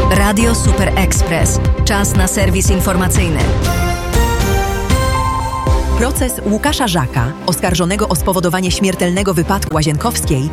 Radio Super Express. Czas na serwis informacyjny. Proces Łukasza Żaka, oskarżonego o spowodowanie śmiertelnego wypadku Łazienkowskiej,